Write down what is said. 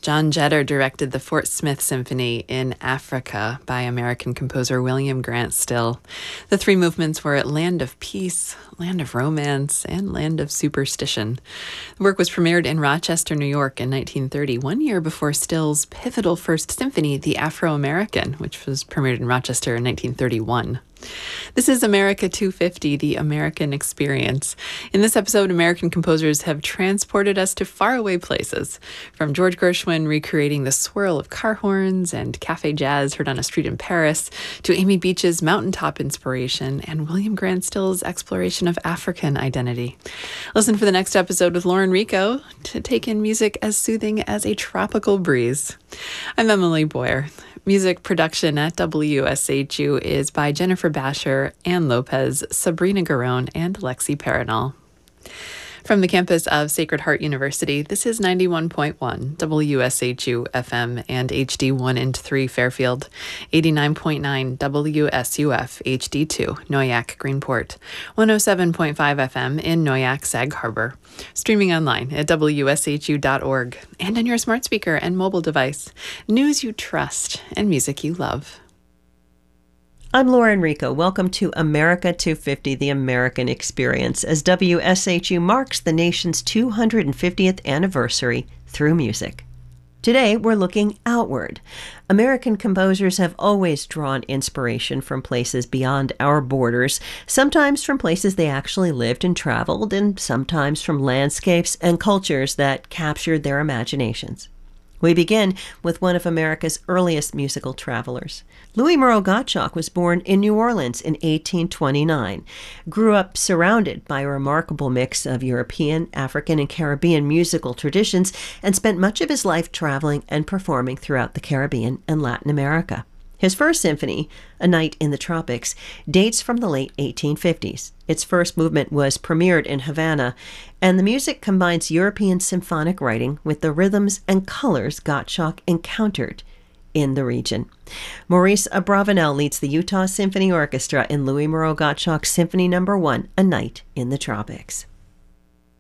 John Jetter directed the Fort Smith Symphony in Africa by American composer William Grant Still. The three movements were Land of Peace, Land of Romance, and Land of Superstition. The work was premiered in Rochester, New York in 1930, 1 year before Still's pivotal first symphony, The Afro-American, which was premiered in Rochester in 1931. This is America 250, the American Experience. In this episode, American composers have transported us to faraway places, from George Gershwin recreating the swirl of car horns and cafe jazz heard on a street in Paris, to Amy Beach's mountaintop inspiration and William Grant Still's exploration of African identity. Listen for the next episode with Lauren Rico to take in music as soothing as a tropical breeze. I'm Emily Boyer. Music production at WSHU is by Jennifer Basher, Ann Lopez, Sabrina Garone, and Lexi Paranol. From the campus of Sacred Heart University, this is 91.1 WSHU FM and HD1 and 3 Fairfield, 89.9 WSUF HD2 Noyak Greenport, 107.5 FM in Noyak Sag Harbor, streaming online at WSHU.org and on your smart speaker and mobile device. News you trust and music you love. I'm Lauren Rico. Welcome to America 250, the American Experience, as WSHU marks the nation's 250th anniversary through music. Today, we're looking outward. American composers have always drawn inspiration from places beyond our borders, sometimes from places they actually lived and traveled, and sometimes from landscapes and cultures that captured their imaginations. We begin with one of America's earliest musical travelers. Louis Moreau Gottschalk was born in New Orleans in 1829, grew up surrounded by a remarkable mix of European, African, and Caribbean musical traditions, and spent much of his life traveling and performing throughout the Caribbean and Latin America. His first symphony, A Night in the Tropics, dates from the late 1850s. Its first movement was premiered in Havana, and the music combines European symphonic writing with the rhythms and colors Gottschalk encountered in the region. Maurice Abravanel leads the Utah Symphony Orchestra in Louis Moreau Gottschalk's Symphony No. 1, A Night in the Tropics.